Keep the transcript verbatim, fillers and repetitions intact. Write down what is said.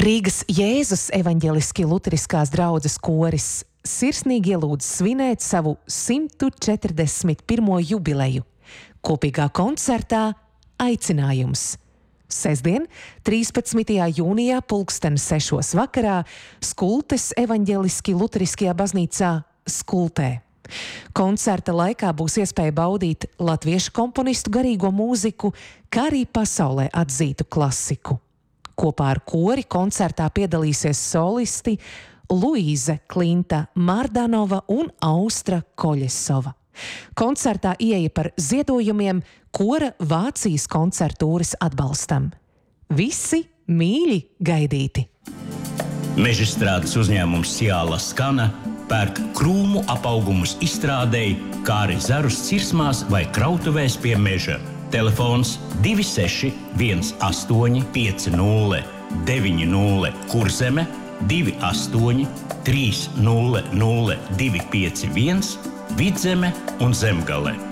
Rīgas Jēzus evaņģeliski luteriskās draudzes koris sirsnīgi ielūdz svinēt savu simt četrdesmit pirmo jubileju. Kopīgā koncertā aicinājums. Sestdien, trīspadsmitajā jūnijā pulksten sešos vakarā Skultes evaņģeliski luteriskajā baznīcā Skultē. Koncerta laikā būs iespēja baudīt latviešu komponistu garīgo mūziku, kā arī pasaulē atzītu klasiku. Kopā ar kori koncertā piedalīsies solisti Luīze Klinta Mardanova un Austra Koļesova. Koncertā ieeja par ziedojumiem kora Vācijas koncertūras atbalstam. Visi mīļi gaidīti! Mežstrādes uzņēmums Ciāla Skana pērk krūmu apaugumus izstrādēji, kā arī zarus cirsmās vai krautuvēs pie meža. Telefons divi seši viens astoņi pieci nulle deviņi nulle Kurzeme, divi astoņi trīs nulle nulle divi pieci viens Vidzeme un Zemgale.